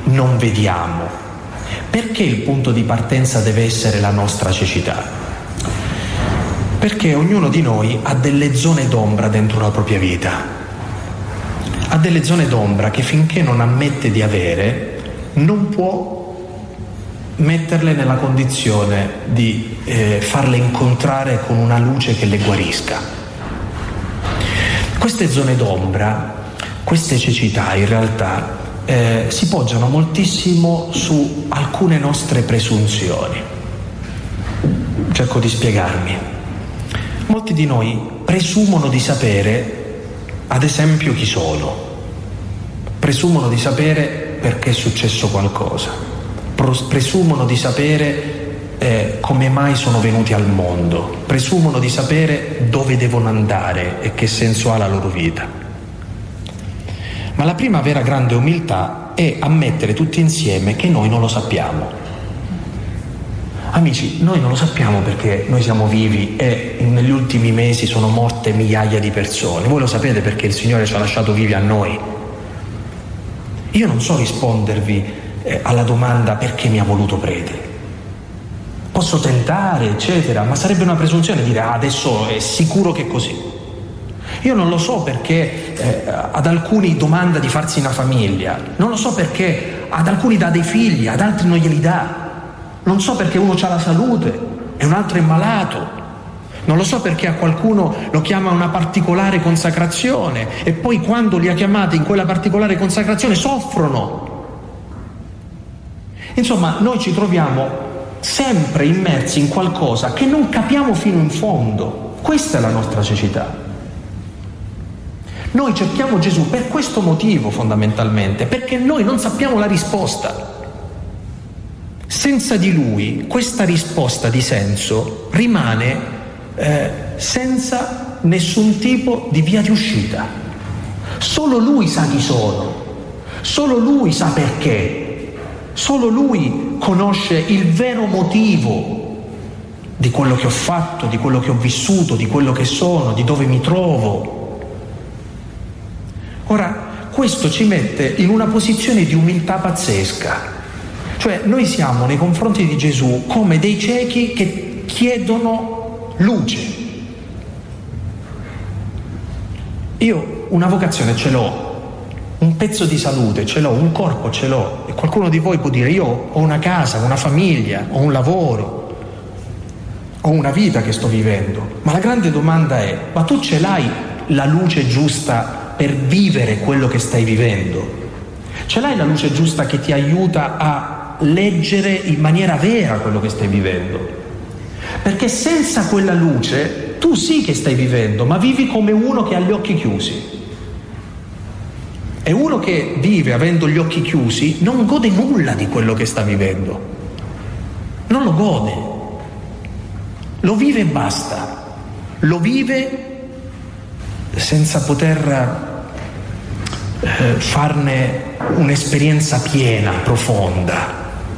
non vediamo? Perché il punto di partenza deve essere la nostra cecità? Perché ognuno di noi ha delle zone d'ombra dentro la propria vita, ha delle zone d'ombra che finché non ammette di avere non può metterle nella condizione di farle incontrare con una luce che le guarisca. Queste zone d'ombra, queste cecità in realtà si poggiano moltissimo su alcune nostre presunzioni. Cerco di spiegarmi. Molti di noi presumono di sapere, ad esempio, chi sono. Presumono di sapere perché è successo qualcosa. Presumono di sapere come mai sono venuti al mondo. Presumono di sapere dove devono andare e che senso ha la loro vita. Ma la prima vera grande umiltà è ammettere tutti insieme che noi non lo sappiamo. Amici, noi non lo sappiamo perché noi siamo vivi e negli ultimi mesi sono morte migliaia di persone. Voi lo sapete perché il Signore ci ha lasciato vivi a noi. Io non so rispondervi alla domanda perché mi ha voluto prete. Posso tentare, eccetera, ma sarebbe una presunzione dire adesso è sicuro che è così. Io non lo so perché ad alcuni domanda di farsi una famiglia, non lo so perché ad alcuni dà dei figli, ad altri non glieli dà, non so perché uno ha la salute e un altro è malato, non lo so perché a qualcuno lo chiama una particolare consacrazione e poi quando li ha chiamati in quella particolare consacrazione soffrono. Insomma, noi ci troviamo sempre immersi in qualcosa che non capiamo fino in fondo. Questa è la nostra cecità. Noi cerchiamo Gesù per questo motivo fondamentalmente, perché noi non sappiamo la risposta. Senza di Lui questa risposta di senso rimane senza nessun tipo di via di uscita. Solo Lui sa chi sono, solo Lui sa perché, solo Lui conosce il vero motivo di quello che ho fatto, di quello che ho vissuto, di quello che sono, di dove mi trovo. Ora, questo ci mette in una posizione di umiltà pazzesca, cioè noi siamo nei confronti di Gesù come dei ciechi che chiedono luce. Io una vocazione ce l'ho, un pezzo di salute ce l'ho, un corpo ce l'ho, e qualcuno di voi può dire io ho una casa, una famiglia, ho un lavoro, ho una vita che sto vivendo, ma la grande domanda è, ma tu ce l'hai la luce giusta per vivere quello che stai vivendo? Ce l'hai la luce giusta che ti aiuta a leggere in maniera vera quello che stai vivendo? Perché senza quella luce tu sì che stai vivendo, ma vivi come uno che ha gli occhi chiusi. E uno che vive avendo gli occhi chiusi non gode nulla di quello che sta vivendo. Non lo gode. Lo vive e basta. Lo vive senza poter farne un'esperienza piena, profonda.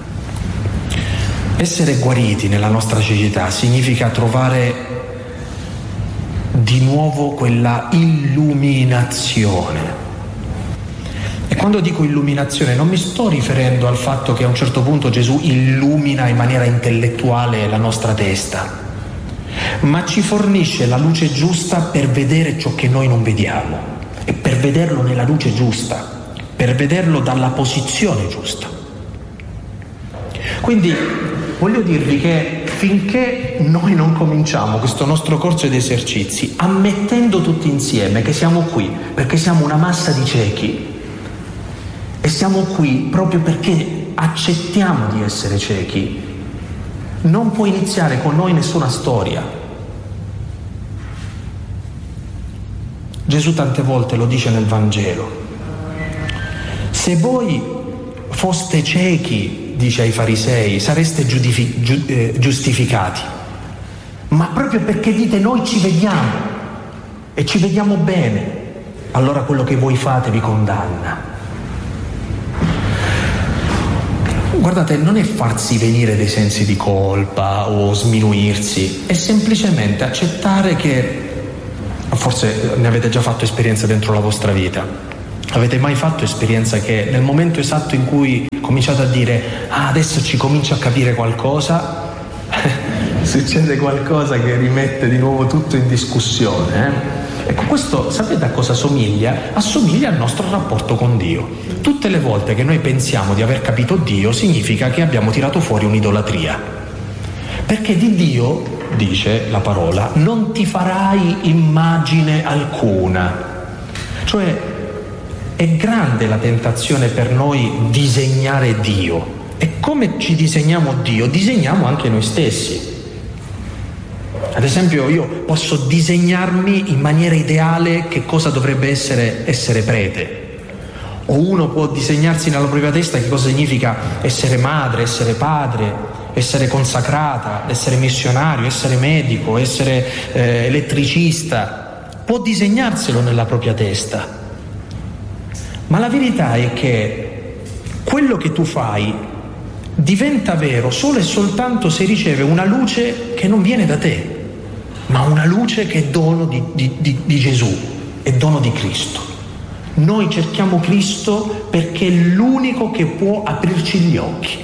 Essere guariti nella nostra cecità significa trovare di nuovo quella illuminazione. E quando dico illuminazione non mi sto riferendo al fatto che a un certo punto Gesù illumina in maniera intellettuale la nostra testa, ma ci fornisce la luce giusta per vedere ciò che noi non vediamo e per vederlo nella luce giusta, per vederlo dalla posizione giusta. Quindi voglio dirvi che finché noi non cominciamo questo nostro corso di esercizi ammettendo tutti insieme che siamo qui perché siamo una massa di ciechi e siamo qui proprio perché accettiamo di essere ciechi, non può iniziare con noi nessuna storia. Gesù tante volte lo dice nel Vangelo: se voi foste ciechi, dice ai farisei, sareste giustificati, ma proprio perché dite noi ci vediamo e ci vediamo bene, allora quello che voi fate vi condanna. Guardate, non è farsi venire dei sensi di colpa o sminuirsi, è semplicemente accettare che, forse ne avete già fatto esperienza dentro la vostra vita, Avete mai fatto esperienza che nel momento esatto in cui cominciate a dire adesso ci comincio a capire qualcosa, succede qualcosa che rimette di nuovo tutto in discussione? Ecco, questo sapete a cosa assomiglia? Assomiglia al nostro rapporto con Dio. Tutte le volte che noi pensiamo di aver capito Dio significa che abbiamo tirato fuori un'idolatria. Perché di Dio, dice la parola, non ti farai immagine alcuna. Cioè è grande la tentazione per noi disegnare Dio. E come ci disegniamo Dio? Disegniamo anche noi stessi. Ad esempio io posso disegnarmi in maniera ideale che cosa dovrebbe essere prete. O uno può disegnarsi nella propria testa che cosa significa essere madre, essere padre, essere consacrata, essere missionario, essere medico, essere elettricista. Può disegnarselo nella propria testa. Ma la verità è che quello che tu fai diventa vero solo e soltanto se riceve una luce che non viene da te, ma una luce che è dono di Gesù, è dono di Cristo. Noi cerchiamo Cristo perché è l'unico che può aprirci gli occhi.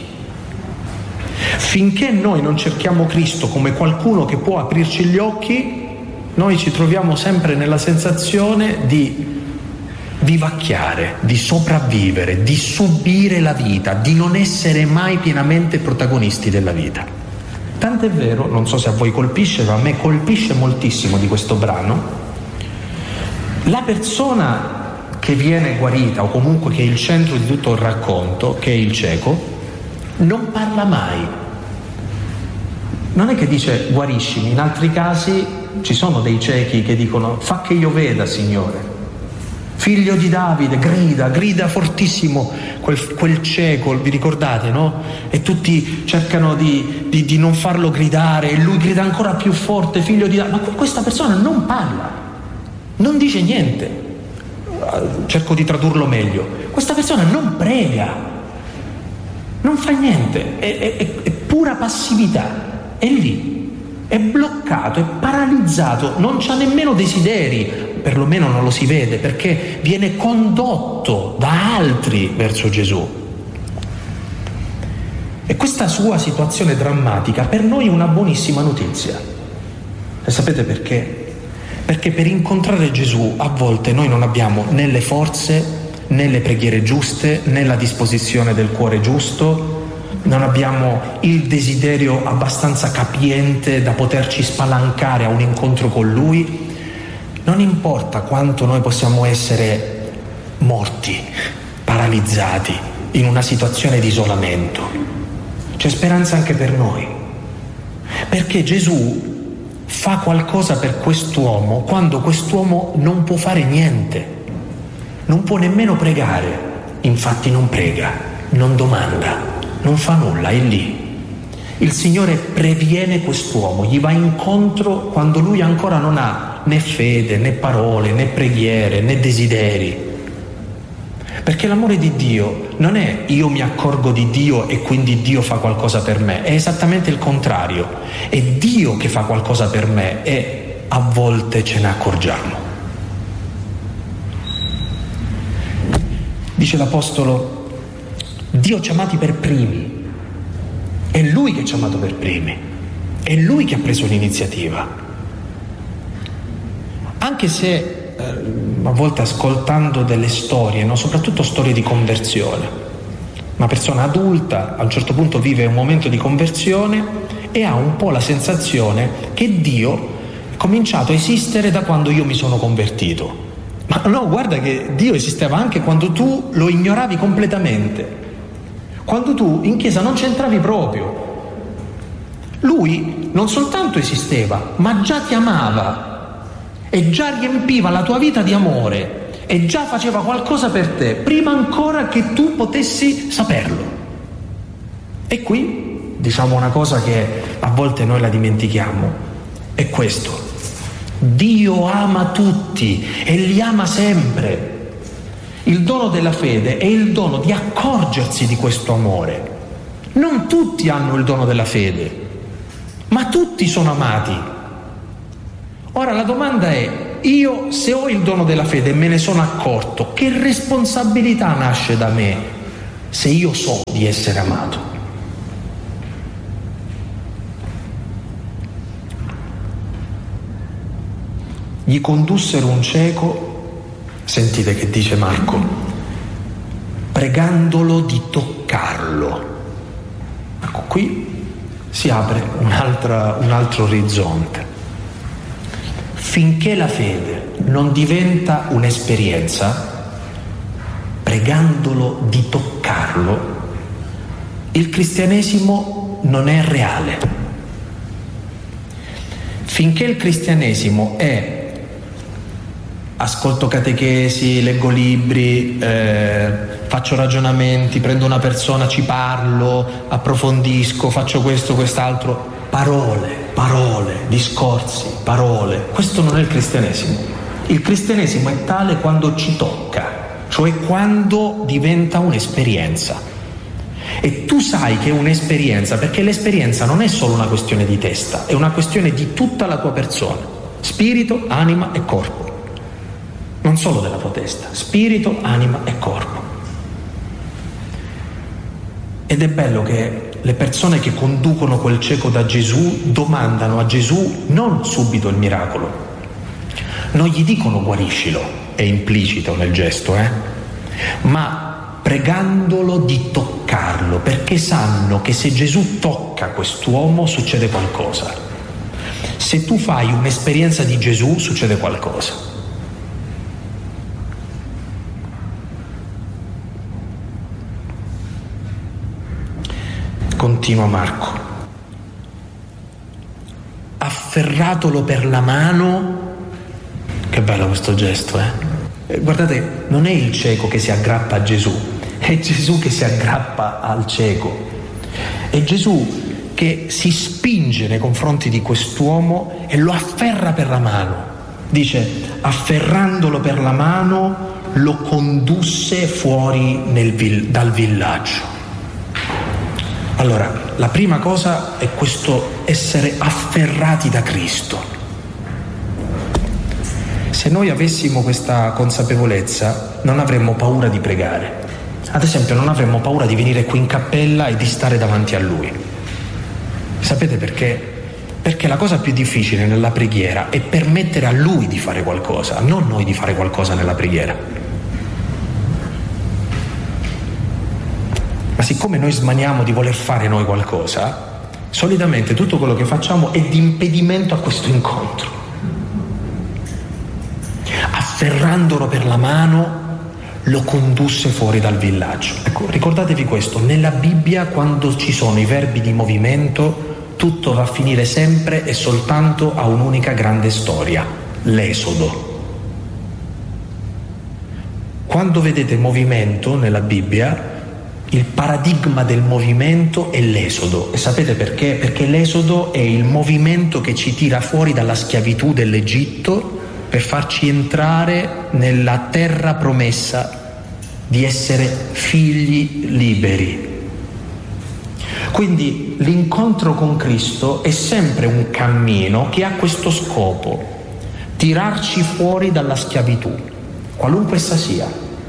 Finché noi non cerchiamo Cristo come qualcuno che può aprirci gli occhi, noi ci troviamo sempre nella sensazione di vivacchiare, di sopravvivere, di subire la vita, di non essere mai pienamente protagonisti della vita. Tant'è vero, non so se a voi colpisce, ma a me colpisce moltissimo di questo brano, la persona che viene guarita, o comunque che è il centro di tutto il racconto, che è il cieco, non parla mai. Non è che dice guariscimi, in altri casi ci sono dei ciechi che dicono fa che io veda, Signore. Figlio di Davide, grida fortissimo quel cieco, vi ricordate, no? E tutti cercano di non farlo gridare e lui grida ancora più forte, figlio di Davide. Ma questa persona non parla, non dice niente. Cerco di tradurlo meglio. Questa persona non prega, non fa niente, è pura passività, è lì, è bloccato, è paralizzato, non c'ha nemmeno desideri, perlomeno non lo si vede, perché viene condotto da altri verso Gesù. E questa sua situazione drammatica per noi è una buonissima notizia. E sapete perché? Perché per incontrare Gesù a volte noi non abbiamo né le forze, né le preghiere giuste, né la disposizione del cuore giusto, non abbiamo il desiderio abbastanza capiente da poterci spalancare a un incontro con Lui. Non importa quanto noi possiamo essere morti, paralizzati, in una situazione di isolamento, c'è speranza anche per noi, perché Gesù fa qualcosa per quest'uomo quando quest'uomo non può fare niente, non può nemmeno pregare, infatti non prega, non domanda, non fa nulla, è lì. Il Signore previene quest'uomo, gli va incontro quando lui ancora non ha né fede, né parole, né preghiere, né desideri. Perché l'amore di Dio non è io mi accorgo di Dio e quindi Dio fa qualcosa per me, è esattamente il contrario, è Dio che fa qualcosa per me e a volte ce ne accorgiamo. Dice l'Apostolo, Dio ci ha amati per primi, è Lui che ci ha amato per primi, è Lui che ha preso l'iniziativa. Anche se a volte ascoltando delle storie, no? Soprattutto storie di conversione, una persona adulta a un certo punto vive un momento di conversione e ha un po' la sensazione che Dio è cominciato a esistere da quando io mi sono convertito. Ma no, guarda che Dio esisteva anche quando tu lo ignoravi completamente, quando tu in chiesa non c'entravi proprio. Lui non soltanto esisteva, ma già ti amava e già riempiva la tua vita di amore e già faceva qualcosa per te prima ancora che tu potessi saperlo. E qui diciamo una cosa che a volte noi la dimentichiamo, è questo: Dio ama tutti e li ama sempre. Il dono della fede è il dono di accorgersi di questo amore. Non tutti hanno il dono della fede, ma tutti sono amati. Ora la domanda è: io se ho il dono della fede e me ne sono accorto, che responsabilità nasce da me se io so di essere amato? Gli condussero un cieco, sentite che dice Marco, pregandolo di toccarlo. Ecco, qui si apre un altro orizzonte. Finché la fede non diventa un'esperienza, pregandolo di toccarlo, il cristianesimo non è reale. Finché il cristianesimo è ascolto catechesi, leggo libri, faccio ragionamenti, prendo una persona, ci parlo, approfondisco, faccio questo, quest'altro, parole, discorsi, parole. Questo non è il cristianesimo. Il cristianesimo è tale quando ci tocca, cioè quando diventa un'esperienza. E tu sai che è un'esperienza perché l'esperienza non è solo una questione di testa, è una questione di tutta la tua persona, spirito, anima e corpo. Non solo della tua testa, spirito, anima e corpo. Ed è bello che le persone che conducono quel cieco da Gesù domandano a Gesù non subito il miracolo, non gli dicono guariscilo, è implicito nel gesto, ma pregandolo di toccarlo, perché sanno che se Gesù tocca quest'uomo succede qualcosa. Se tu fai un'esperienza di Gesù succede qualcosa. Continua Marco. Afferratolo per la mano, che bello questo gesto, Guardate, non è il cieco che si aggrappa a Gesù, è Gesù che si aggrappa al cieco. È Gesù che si spinge nei confronti di quest'uomo e lo afferra per la mano. Dice, afferrandolo per la mano, lo condusse fuori dal villaggio. Allora, la prima cosa è questo essere afferrati da Cristo. Se noi avessimo questa consapevolezza, non avremmo paura di pregare. Ad esempio, non avremmo paura di venire qui in cappella e di stare davanti a Lui. Sapete perché? Perché la cosa più difficile nella preghiera è permettere a Lui di fare qualcosa, non noi di fare qualcosa nella preghiera. Ma siccome noi smaniamo di voler fare noi qualcosa, solitamente tutto quello che facciamo è di impedimento a questo incontro. Afferrandolo per la mano, lo condusse fuori dal villaggio. Ecco, ricordatevi questo, nella Bibbia quando ci sono i verbi di movimento, tutto va a finire sempre e soltanto a un'unica grande storia, l'Esodo. Quando vedete movimento nella Bibbia, il paradigma del movimento è l'Esodo. E sapete perché? Perché l'Esodo è il movimento che ci tira fuori dalla schiavitù dell'Egitto per farci entrare nella terra promessa di essere figli liberi. Quindi l'incontro con Cristo è sempre un cammino che ha questo scopo, tirarci fuori dalla schiavitù, qualunque essa sia,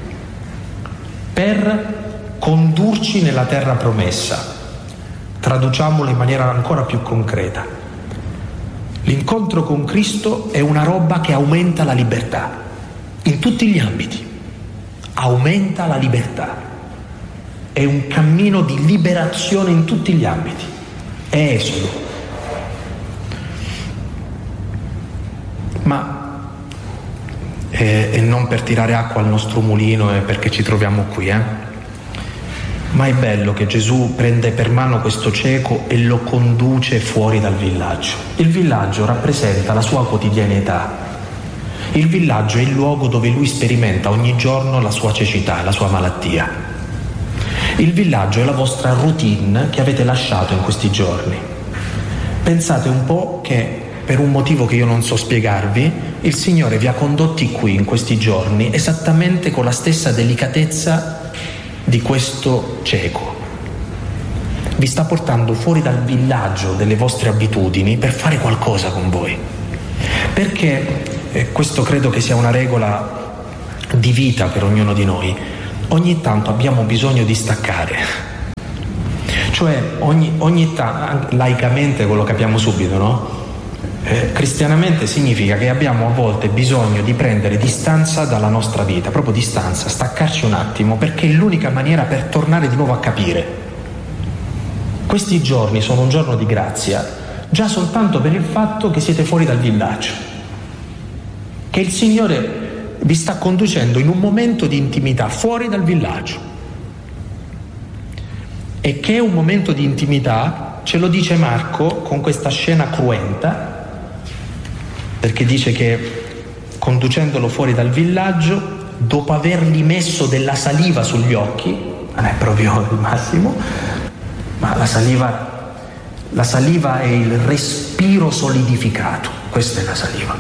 per condurci nella terra promessa. Traduciamolo in maniera ancora più concreta. L'incontro con Cristo è una roba che aumenta la libertà, in tutti gli ambiti. Aumenta la libertà. È un cammino di liberazione in tutti gli ambiti. È Esodo. Ma e non per tirare acqua al nostro mulino e perché ci troviamo qui, ma è bello che Gesù prende per mano questo cieco e lo conduce fuori dal villaggio. Il villaggio rappresenta la sua quotidianità. Il villaggio è il luogo dove lui sperimenta ogni giorno la sua cecità, la sua malattia. Il villaggio è la vostra routine che avete lasciato in questi giorni. Pensate un po' che per un motivo che io non so spiegarvi, il Signore vi ha condotti qui in questi giorni esattamente con la stessa delicatezza di questo cieco. Vi sta portando fuori dal villaggio delle vostre abitudini per fare qualcosa con voi. Perché e questo credo che sia una regola di vita per ognuno di noi, ogni tanto abbiamo bisogno di staccare. Cioè ogni tanto, laicamente quello capiamo subito, no? Cristianamente significa che abbiamo a volte bisogno di prendere distanza dalla nostra vita, proprio distanza, staccarci un attimo, perché è l'unica maniera per tornare di nuovo a capire. Questi giorni sono un giorno di grazia, già soltanto per il fatto che siete fuori dal villaggio, che il Signore vi sta conducendo in un momento di intimità fuori dal villaggio, e che è un momento di intimità, ce lo dice Marco con questa scena cruenta, perché dice che conducendolo fuori dal villaggio, dopo avergli messo della saliva sugli occhi, non è proprio il massimo, ma la saliva è il respiro solidificato, questa è la saliva.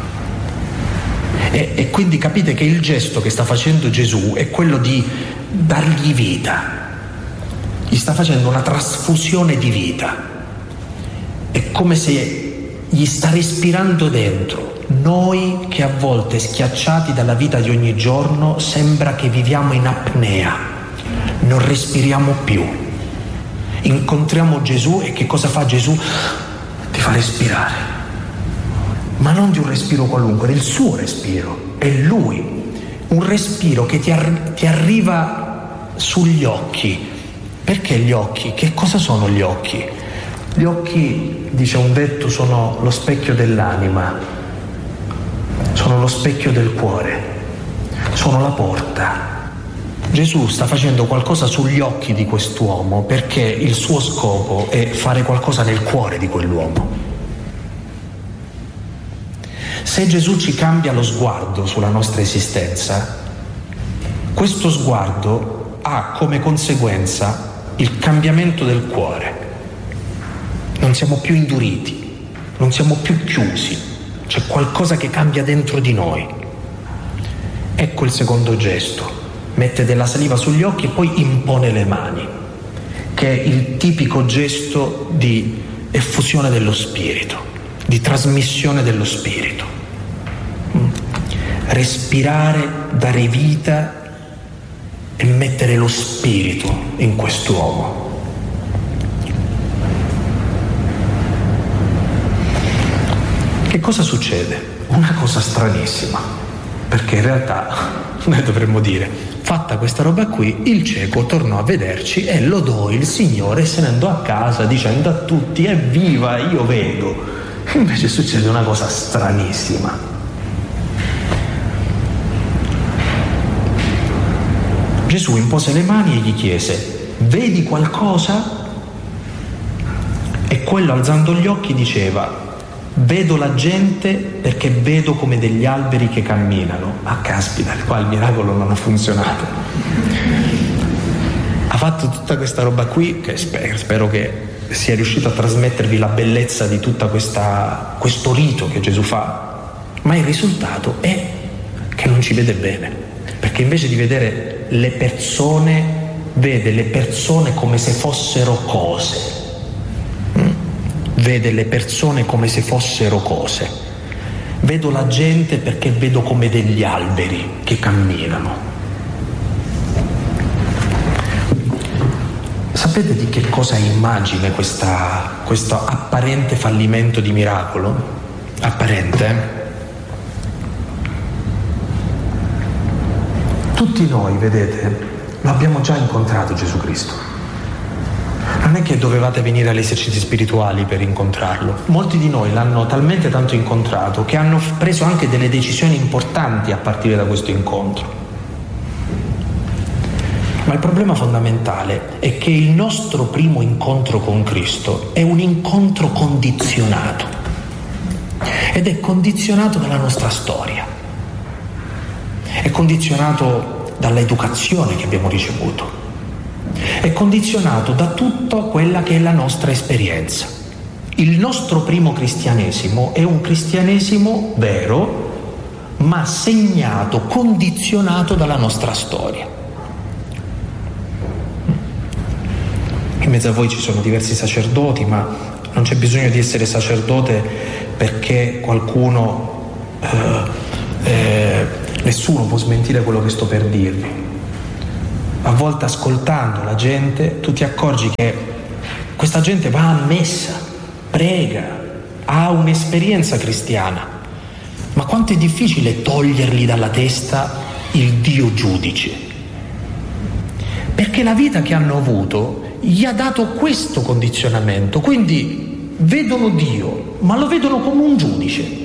E quindi capite che il gesto che sta facendo Gesù è quello di dargli vita, gli sta facendo una trasfusione di vita, è come se gli sta respirando dentro. Noi che a volte, schiacciati dalla vita di ogni giorno, sembra che viviamo in apnea, non respiriamo più. Incontriamo Gesù e che cosa fa Gesù? Ti fa respirare, ma non di un respiro qualunque, del suo respiro, è Lui, un respiro che ti arriva sugli occhi. Perché gli occhi? Che cosa sono gli occhi? Gli occhi, dice un detto, sono lo specchio dell'anima, sono lo specchio del cuore, sono la porta. Gesù sta facendo qualcosa sugli occhi di quest'uomo perché il suo scopo è fare qualcosa nel cuore di quell'uomo. Se Gesù ci cambia lo sguardo sulla nostra esistenza, questo sguardo ha come conseguenza il cambiamento del cuore. Non siamo più induriti, non siamo più chiusi, c'è qualcosa che cambia dentro di noi. Ecco il secondo gesto. Mette della saliva sugli occhi e poi impone le mani, che è il tipico gesto di effusione dello spirito, di trasmissione dello spirito. Respirare, dare vita e mettere lo spirito in quest'uomo. Che cosa succede? Una cosa stranissima, perché in realtà noi dovremmo dire: fatta questa roba qui, il cieco tornò a vederci e lodò il Signore e se ne andò a casa dicendo a tutti: evviva, io vedo. Invece succede una cosa stranissima. Gesù impose le mani e gli chiese: vedi qualcosa? E quello, alzando gli occhi, diceva: vedo la gente perché vedo come degli alberi che camminano. Ah, caspita, qua il miracolo non ha funzionato. Ha fatto tutta questa roba qui, che spero che sia riuscito a trasmettervi la bellezza di tutta questo rito che Gesù fa, ma il risultato è che non ci vede bene, perché invece di vedere le persone, vede le persone come se fossero cose. Vede le persone come se fossero cose. Vedo la gente perché vedo come degli alberi che camminano. Sapete di che cosa è immagine questo apparente fallimento di miracolo? Apparente? Tutti noi, vedete, lo abbiamo già incontrato Gesù Cristo. Non è che dovevate venire agli esercizi spirituali per incontrarlo. Molti di noi l'hanno talmente tanto incontrato che hanno preso anche delle decisioni importanti a partire da questo incontro. Ma il problema fondamentale è che il nostro primo incontro con Cristo è un incontro condizionato. Ed è condizionato dalla nostra storia. È condizionato dall'educazione che abbiamo ricevuto. È condizionato da tutta quella che è la nostra esperienza. Il nostro primo cristianesimo è un cristianesimo vero, ma segnato, condizionato dalla nostra storia. In mezzo a voi ci sono diversi sacerdoti, ma non c'è bisogno di essere sacerdote perché qualcuno Nessuno può smentire quello che sto per dirvi. A volte ascoltando la gente tu ti accorgi che questa gente va a messa, prega, ha un'esperienza cristiana, ma quanto è difficile togliergli dalla testa il Dio giudice, perché la vita che hanno avuto gli ha dato questo condizionamento, quindi vedono Dio, ma lo vedono come un giudice.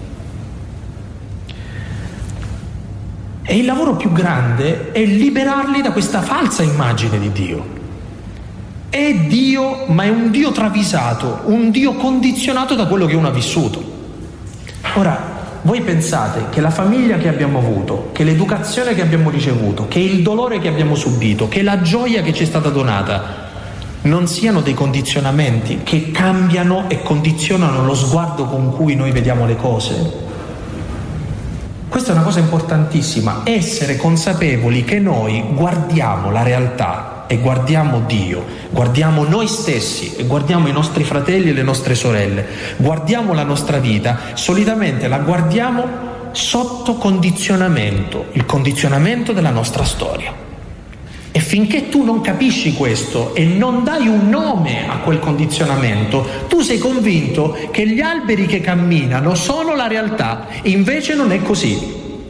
E il lavoro più grande è liberarli da questa falsa immagine di Dio. È Dio, ma è un Dio travisato, un Dio condizionato da quello che uno ha vissuto. Ora, voi pensate che la famiglia che abbiamo avuto, che l'educazione che abbiamo ricevuto, che il dolore che abbiamo subito, che la gioia che ci è stata donata, non siano dei condizionamenti che cambiano e condizionano lo sguardo con cui noi vediamo le cose? Questa è una cosa importantissima, essere consapevoli che noi guardiamo la realtà e guardiamo Dio, guardiamo noi stessi e guardiamo i nostri fratelli e le nostre sorelle, guardiamo la nostra vita, solitamente la guardiamo sotto condizionamento, il condizionamento della nostra storia. E finché tu non capisci questo e non dai un nome a quel condizionamento, tu sei convinto che gli alberi che camminano sono la realtà, invece non è così.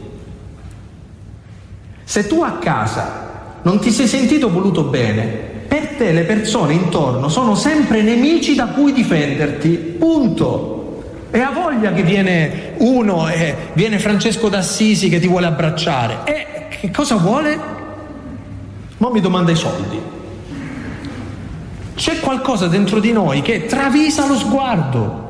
Se tu a casa non ti sei sentito voluto bene, per te le persone intorno sono sempre nemici da cui difenderti, punto. E ha voglia che viene uno e viene Francesco d'Assisi che ti vuole abbracciare. E che cosa vuole? Ma mi domanda i soldi. C'è qualcosa dentro di noi che travisa lo sguardo.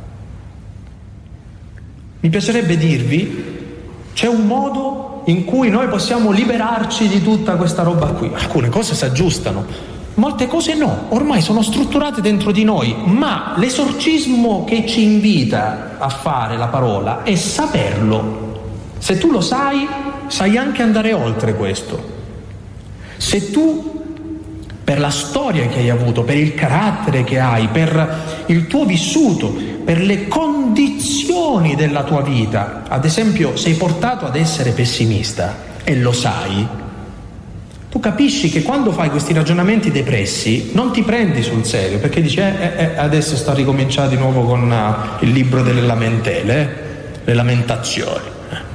Mi piacerebbe dirvi, c'è un modo in cui noi possiamo liberarci di tutta questa roba qui. Alcune cose si aggiustano, molte cose no, ormai sono strutturate dentro di noi, ma l'esorcismo che ci invita a fare la parola è saperlo. Se tu lo sai, sai anche andare oltre questo. Se tu, per la storia che hai avuto, per il carattere che hai, per il tuo vissuto, per le condizioni della tua vita, ad esempio sei portato ad essere pessimista e lo sai, tu capisci che quando fai questi ragionamenti depressi non ti prendi sul serio, perché dici adesso sta ricominciando di nuovo con il libro delle lamentele, le lamentazioni.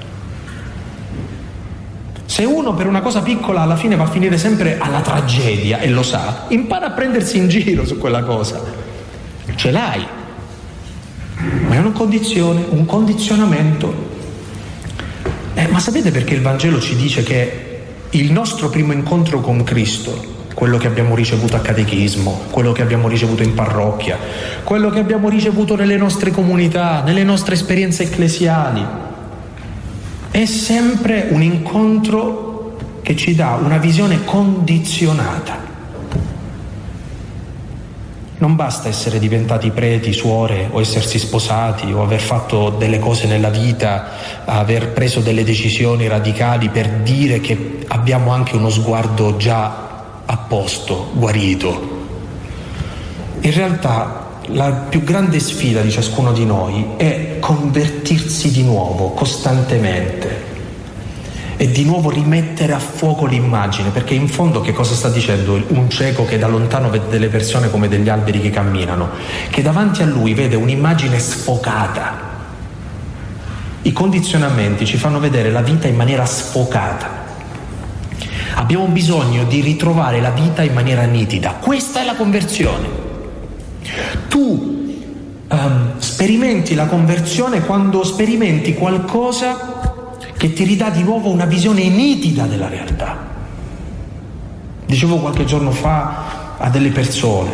Se uno per una cosa piccola alla fine va a finire sempre alla tragedia e lo sa, impara a prendersi in giro su quella cosa. Ce l'hai, ma è una condizione, un condizionamento. Ma sapete perché il Vangelo ci dice che il nostro primo incontro con Cristo, quello che abbiamo ricevuto a catechismo, quello che abbiamo ricevuto in parrocchia, quello che abbiamo ricevuto nelle nostre comunità, nelle nostre esperienze ecclesiali, è sempre un incontro che ci dà una visione condizionata. Non basta essere diventati preti, suore, o essersi sposati, o aver fatto delle cose nella vita, aver preso delle decisioni radicali per dire che abbiamo anche uno sguardo già a posto, guarito. In realtà la più grande sfida di ciascuno di noi è convertirsi di nuovo, costantemente, e di nuovo rimettere a fuoco l'immagine, perché in fondo che cosa sta dicendo un cieco che da lontano vede delle persone come degli alberi che camminano? Che davanti a lui vede un'immagine sfocata. I condizionamenti ci fanno vedere la vita in maniera sfocata. Abbiamo bisogno di ritrovare la vita in maniera nitida. Questa è la conversione. Tu sperimenti la conversione quando sperimenti qualcosa che ti ridà di nuovo una visione nitida della realtà. Dicevo qualche giorno fa a delle persone,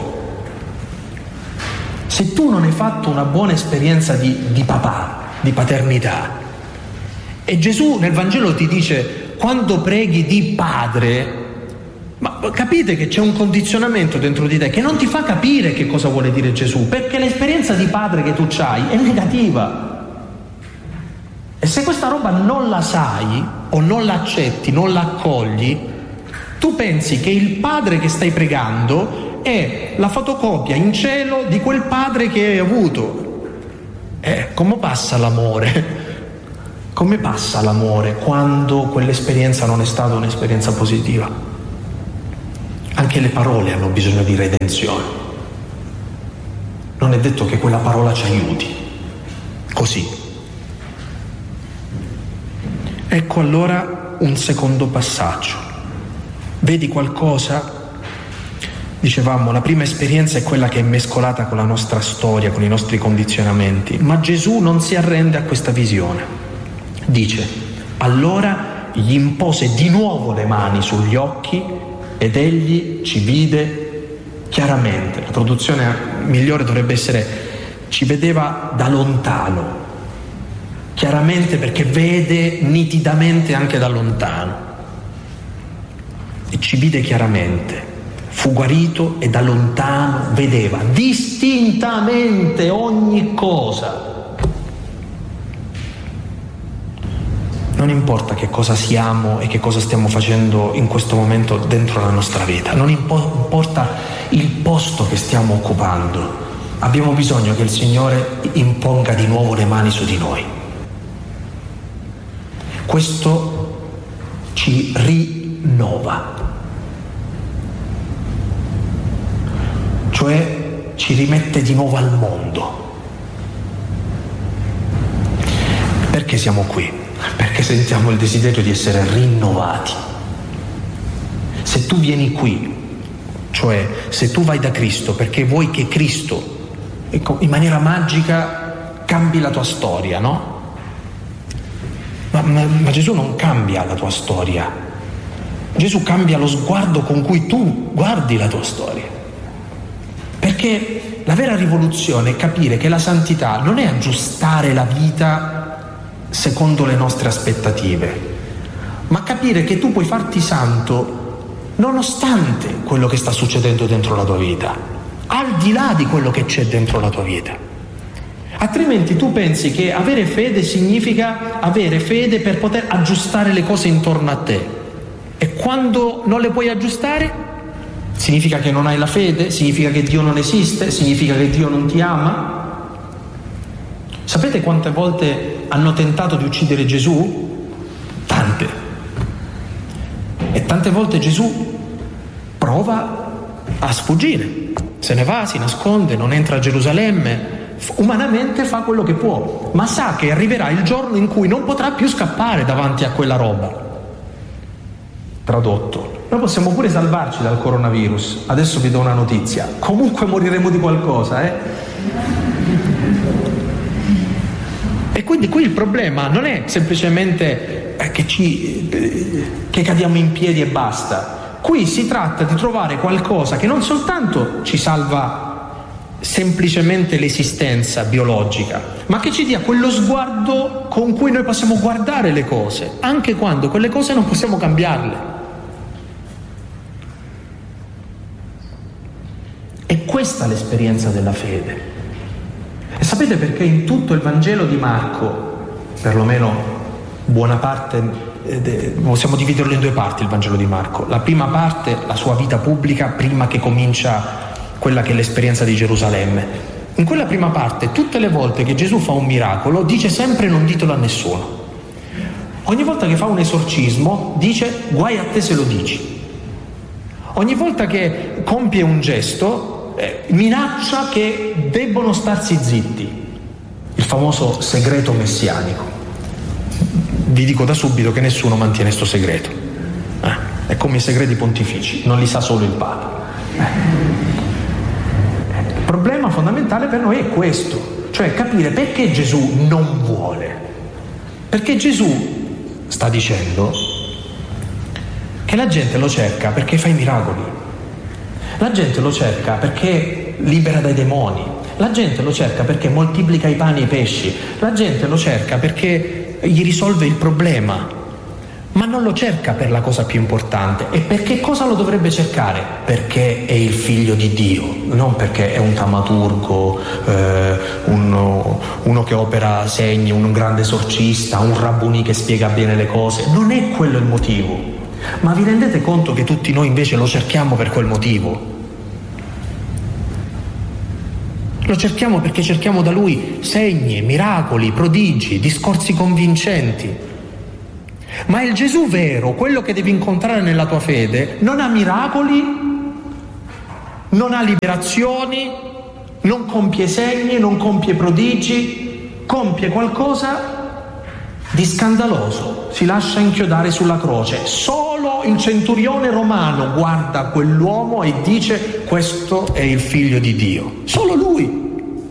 se tu non hai fatto una buona esperienza di papà, di paternità, e Gesù nel Vangelo ti dice quando preghi di padre, ma capite che c'è un condizionamento dentro di te che non ti fa capire che cosa vuole dire Gesù, perché l'esperienza di padre che tu c'hai è negativa. E se questa roba non la sai o non la accetti, non la accogli, tu pensi che il padre che stai pregando è la fotocopia in cielo di quel padre che hai avuto. Come passa l'amore? Come passa l'amore quando quell'esperienza non è stata un'esperienza positiva? Anche le parole hanno bisogno di redenzione. Non è detto che quella parola ci aiuti. Così. Ecco allora un secondo passaggio. Vedi qualcosa? Dicevamo, la prima esperienza è quella che è mescolata con la nostra storia, con i nostri condizionamenti, ma Gesù non si arrende a questa visione. Dice, allora gli impose di nuovo le mani sugli occhi ed egli ci vide chiaramente. La traduzione migliore dovrebbe essere, ci vedeva da lontano, chiaramente, perché vede nitidamente anche da lontano. E ci vide chiaramente. Fu guarito e da lontano vedeva distintamente ogni cosa. Non importa che cosa siamo e che cosa stiamo facendo in questo momento dentro la nostra vita, non importa il posto che stiamo occupando, abbiamo bisogno che il Signore imponga di nuovo le mani su di noi. Questo ci rinnova. Cioè ci rimette di nuovo al mondo. Perché siamo qui? Perché sentiamo il desiderio di essere rinnovati. Se tu vieni qui, cioè se tu vai da Cristo perché vuoi che Cristo in maniera magica cambi la tua storia, no? Ma Gesù non cambia la tua storia. Gesù cambia lo sguardo con cui tu guardi la tua storia. Perché la vera rivoluzione è capire che la santità non è aggiustare la vita secondo le nostre aspettative, ma capire che tu puoi farti santo nonostante quello che sta succedendo dentro la tua vita, al di là di quello che c'è dentro la tua vita. Altrimenti tu pensi che avere fede significa avere fede per poter aggiustare le cose intorno a te, e quando non le puoi aggiustare significa che non hai la fede? Significa che Dio non esiste? Significa che Dio non ti ama? Sapete quante volte hanno tentato di uccidere Gesù? Tante. E tante volte Gesù prova a sfuggire. Se ne va, si nasconde, non entra a Gerusalemme. Umanamente fa quello che può, ma sa che arriverà il giorno in cui non potrà più scappare davanti a quella roba. Tradotto. Noi possiamo pure salvarci dal coronavirus. Adesso vi do una notizia. Comunque moriremo di qualcosa, E quindi qui il problema non è semplicemente che cadiamo in piedi e basta. Qui si tratta di trovare qualcosa che non soltanto ci salva semplicemente l'esistenza biologica, ma che ci dia quello sguardo con cui noi possiamo guardare le cose, anche quando quelle cose non possiamo cambiarle. È questa l'esperienza della fede. E sapete perché in tutto il Vangelo di Marco, perlomeno buona parte, possiamo dividerlo in due parti il Vangelo di Marco. La prima parte, la sua vita pubblica, prima che comincia quella che è l'esperienza di Gerusalemme. In quella prima parte, tutte le volte che Gesù fa un miracolo, dice sempre non ditelo a nessuno. Ogni volta che fa un esorcismo, dice guai a te se lo dici. Ogni volta che compie un gesto, minaccia che debbono starsi zitti, il famoso segreto messianico. Vi dico da subito che nessuno mantiene sto segreto, è come i segreti pontifici, non li sa solo il Papa. Il problema fondamentale per noi è questo, cioè capire perché Gesù non vuole, perché Gesù sta dicendo che la gente lo cerca perché fa i miracoli. La gente lo cerca perché libera dai demoni, la gente lo cerca perché moltiplica i pani e i pesci, la gente lo cerca perché gli risolve il problema, ma non lo cerca per la cosa più importante. E perché cosa lo dovrebbe cercare? Perché è il figlio di Dio, non perché è un taumaturgo, uno che opera segni, un grande esorcista, un rabbuni che spiega bene le cose. Non è quello il motivo. Ma vi rendete conto che tutti noi invece lo cerchiamo per quel motivo? Lo cerchiamo perché cerchiamo da Lui segni, miracoli, prodigi, discorsi convincenti. Ma il Gesù vero, quello che devi incontrare nella tua fede, non ha miracoli, non ha liberazioni, non compie segni, non compie prodigi, compie qualcosa di scandaloso, si lascia inchiodare sulla croce. Solo il centurione romano guarda quell'uomo e dice: questo è il figlio di Dio. Solo lui.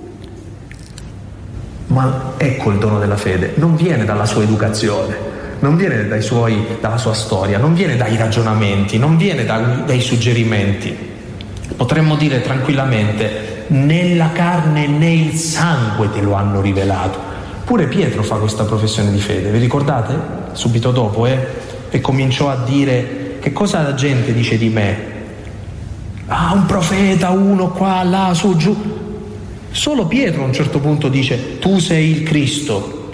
Ma ecco il dono della fede, non viene dalla sua educazione, non viene dalla sua storia, non viene dai ragionamenti, non viene dai suggerimenti. Potremmo dire tranquillamente: né la carne né il sangue te lo hanno rivelato. Pure Pietro fa questa professione di fede, vi ricordate? Subito dopo, e cominciò a dire: che cosa la gente dice di me? Ah, un profeta, uno qua, là, su, giù. Solo Pietro a un certo punto dice: tu sei il Cristo.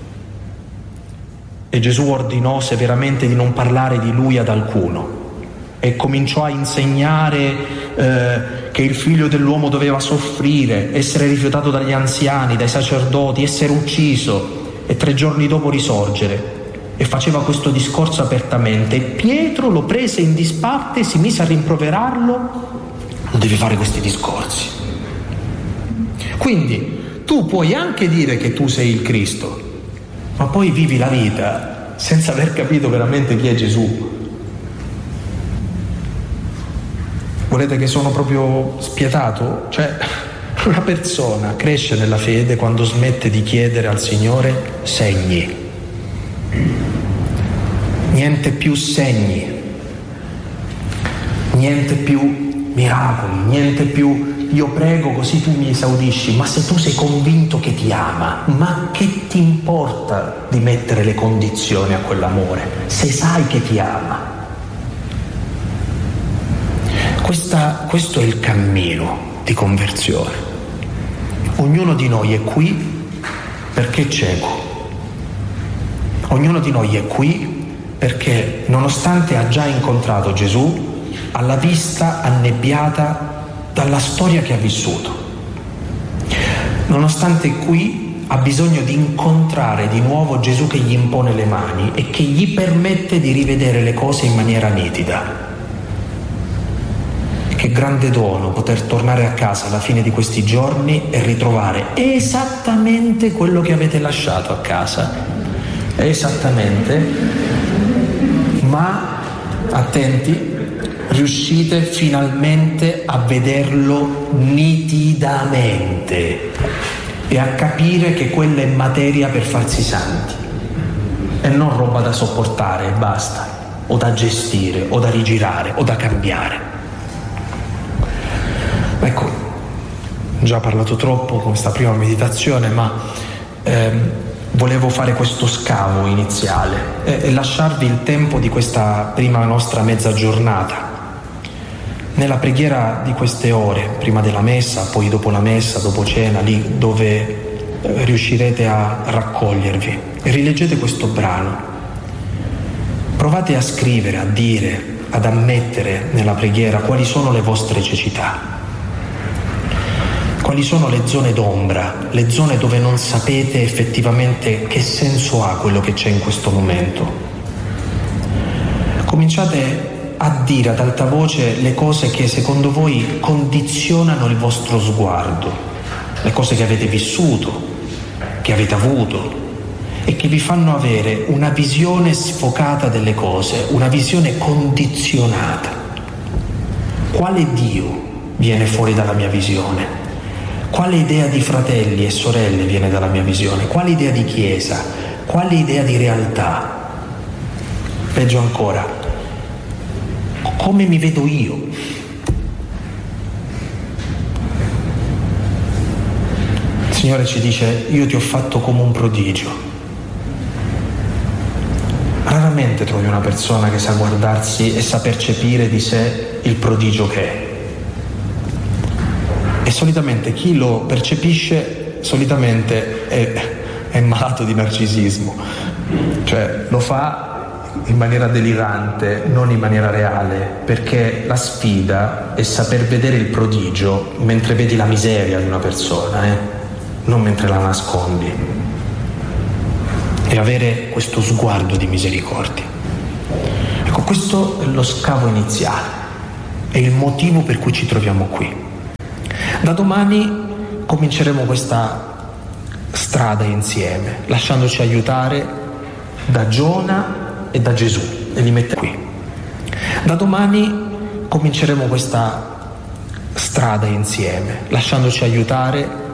E Gesù ordinò severamente di non parlare di lui ad alcuno e cominciò a insegnare che il figlio dell'uomo doveva soffrire, essere rifiutato dagli anziani, dai sacerdoti, essere ucciso e 3 giorni dopo risorgere. E faceva questo discorso apertamente. E Pietro lo prese in disparte e si mise a rimproverarlo: non devi fare questi discorsi. Quindi tu puoi anche dire che tu sei il Cristo, ma poi vivi la vita senza aver capito veramente chi è Gesù. Volete che sono proprio spietato? Cioè, una persona cresce nella fede quando smette di chiedere al Signore segni. Niente più segni, niente più miracoli, niente più io prego così tu mi esaudisci. Ma se tu sei convinto che ti ama, ma che ti importa di mettere le condizioni a quell'amore, se sai che ti ama? Questo è il cammino di conversione. Ognuno di noi è qui perché è cieco. Ognuno di noi è qui perché, nonostante ha già incontrato Gesù, ha la vista annebbiata dalla storia che ha vissuto. Nonostante è qui, ha bisogno di incontrare di nuovo Gesù che gli impone le mani e che gli permette di rivedere le cose in maniera nitida. Che grande dono poter tornare a casa alla fine di questi giorni e ritrovare esattamente quello che avete lasciato a casa. Esattamente. Ma, attenti, riuscite finalmente a vederlo nitidamente e a capire che quella è materia per farsi santi e non roba da sopportare e basta, o da gestire, o da rigirare, o da cambiare. Ecco, già parlato troppo con questa prima meditazione, ma volevo fare questo scavo iniziale e lasciarvi il tempo di questa prima nostra mezza giornata. Nella preghiera di queste ore, prima della messa, poi dopo la messa, dopo cena, lì dove riuscirete a raccogliervi, e rileggete questo brano. Provate a scrivere, a dire, ad ammettere nella preghiera quali sono le vostre cecità. Quali sono le zone d'ombra, le zone dove non sapete effettivamente che senso ha quello che c'è in questo momento. Cominciate a dire ad alta voce le cose che secondo voi condizionano il vostro sguardo, le cose che avete vissuto, che avete avuto e che vi fanno avere una visione sfocata delle cose, una visione condizionata. Quale Dio viene fuori dalla mia visione? Quale idea di fratelli e sorelle viene dalla mia visione? Quale idea di chiesa? Quale idea di realtà? Peggio ancora, come mi vedo io? Il Signore ci dice: io ti ho fatto come un prodigio. Raramente trovi una persona che sa guardarsi e sa percepire di sé il prodigio che è. E solitamente chi lo percepisce solitamente è malato di narcisismo, cioè lo fa in maniera delirante, non in maniera reale, perché la sfida è saper vedere il prodigio mentre vedi la miseria di una persona, non mentre la nascondi, e avere questo sguardo di misericordia. Ecco, questo è lo scavo iniziale, è il motivo per cui ci troviamo qui. Da domani cominceremo questa strada insieme, lasciandoci aiutare da Giona e da Gesù, e li metteremo qui. Da domani cominceremo questa strada insieme, lasciandoci aiutare